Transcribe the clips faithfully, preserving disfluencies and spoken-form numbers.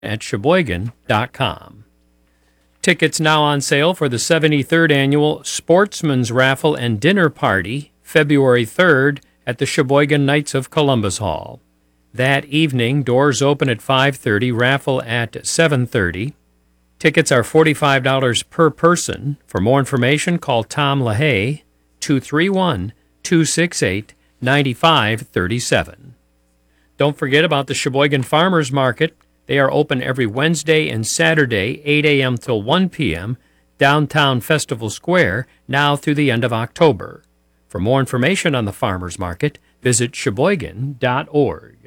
at sheboygan dot com. Tickets now on sale for the seventy-third Annual Sportsman's Raffle and Dinner Party, February third, at the Sheboygan Knights of Columbus Hall. That evening, doors open at five thirty, raffle at seven thirty. Tickets are forty-five dollars per person. For more information, call Tom LaHaye, two three one, two six eight, nine five three seven. Don't forget about the Sheboygan Farmers Market. They are open every Wednesday and Saturday, eight a.m. till one p.m., downtown Festival Square, now through the end of October. For more information on the Farmers Market, visit sheboygan dot org.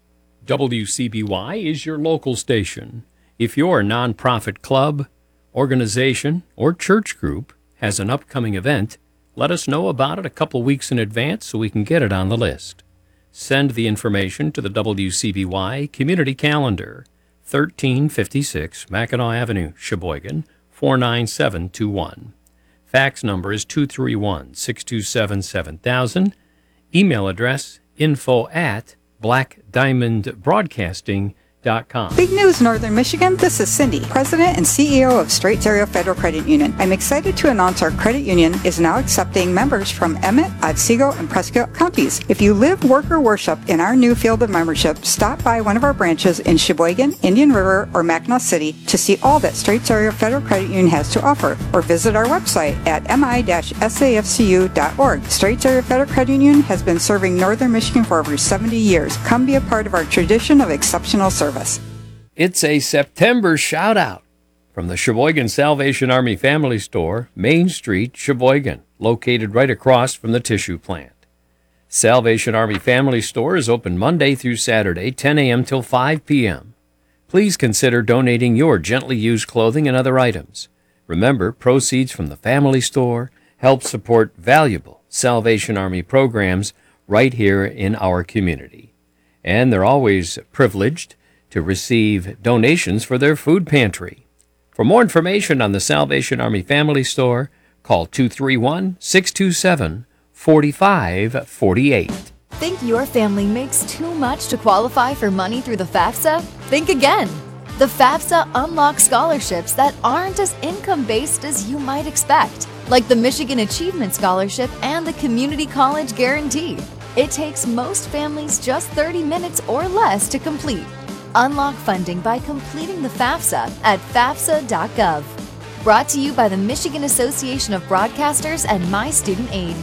W C B Y is your local station. If your nonprofit club, organization, or church group has an upcoming event, let us know about it a couple weeks in advance so we can get it on the list. Send the information to the W C B Y Community Calendar, thirteen fifty-six Mackinac Avenue, Sheboygan, four nine seven two one. Fax number is two three one, six two seven, seven thousand. Email address info at black diamond broadcasting dot com. Big news, Northern Michigan. This is Cindy, President and C E O of Straits Area Federal Credit Union. I'm excited to announce our credit union is now accepting members from Emmett, Otsego, and Prescott counties. If you live, work, or worship in our new field of membership, stop by one of our branches in Sheboygan, Indian River, or Mackinac City to see all that Straits Area Federal Credit Union has to offer, or visit our website at m i dash s a f c u dot org. Straits Area Federal Credit Union has been serving Northern Michigan for over seventy years. Come be a part of our tradition of exceptional service. It's a September shout-out from the Sheboygan Salvation Army Family Store, Main Street, Sheboygan, located right across from the tissue plant. Salvation Army Family Store is open Monday through Saturday, ten a.m. till five p.m. Please consider donating your gently used clothing and other items. Remember, proceeds from the family store help support valuable Salvation Army programs right here in our community. And they're always privileged to receive donations for their food pantry. For more information on the Salvation Army Family Store, call two three one, six two seven, four five four eight. Think your family makes too much to qualify for money through the FAFSA? Think again. The FAFSA unlocks scholarships that aren't as income-based as you might expect, like the Michigan Achievement Scholarship and the Community College Guarantee. It takes most families just thirty minutes or less to complete. Unlock funding by completing the FAFSA at fafsa dot gov. Brought to you by the Michigan Association of Broadcasters and My Student Aid.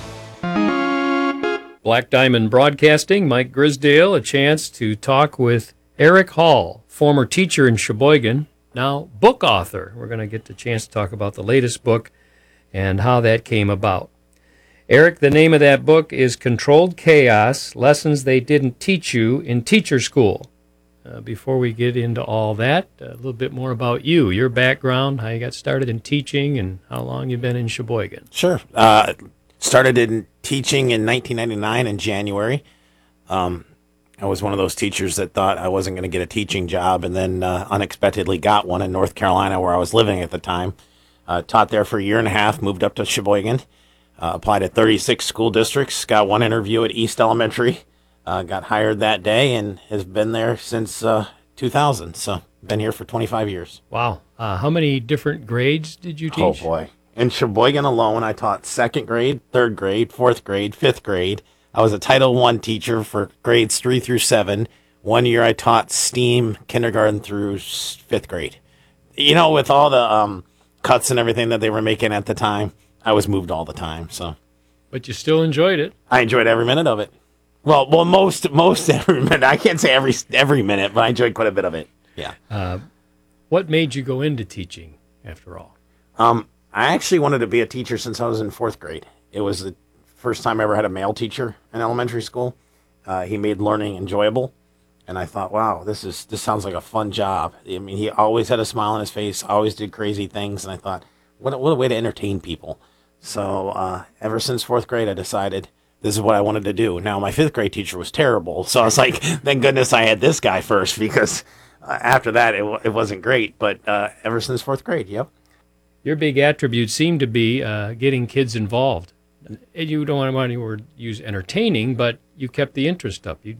Black Diamond Broadcasting, Mike Grisdale, a chance to talk with Eric Hall, former teacher in Sheboygan, now book author. We're going to get the chance to talk about the latest book and how that came about. Eric, the name of that book is Controlled Chaos, Lessons They Didn't Teach You in Teacher School. Uh, before we get into all that, a little bit more about you, your background, how you got started in teaching, and how long you've been in Sheboygan. Sure. Uh, started in teaching in nineteen ninety-nine in January. Um, I was one of those teachers that thought I wasn't going to get a teaching job, and then uh, unexpectedly got one in North Carolina, where I was living at the time. Uh, taught there for a year and a half, moved up to Sheboygan, uh, applied at thirty-six school districts, got one interview at East Elementary. Uh, got hired that day and has been there since uh, two thousand. So been here for twenty-five years. Wow. Uh, how many different grades did you teach? Oh, boy. In Sheboygan alone, I taught second grade, third grade, fourth grade, fifth grade. I was a Title One teacher for grades three through seven. One year I taught STEAM, kindergarten through fifth grade. You know, with all the um, cuts and everything that they were making at the time, I was moved all the time. So, but you still enjoyed it. I enjoyed every minute of it. Well, well, most most every minute. I can't say every every minute, but I enjoyed quite a bit of it. Yeah. Uh, what made you go into teaching, after all? Um, I actually wanted to be a teacher since I was in fourth grade. It was the first time I ever had a male teacher in elementary school. Uh, he made learning enjoyable, and I thought, wow, this is this sounds like a fun job. I mean, he always had a smile on his face, always did crazy things, and I thought, what a, what a way to entertain people. So uh, ever since fourth grade, I decided this is what I wanted to do. Now, my fifth grade teacher was terrible, so I was like, thank goodness I had this guy first, because uh, after that, it, w- it wasn't great. But uh, ever since fourth grade, yep. Your big attributes seem to be uh, getting kids involved. You don't want to use entertaining, but you kept the interest up. You did a,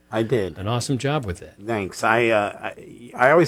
I did. an awesome job with it. Thanks. I uh, I, I always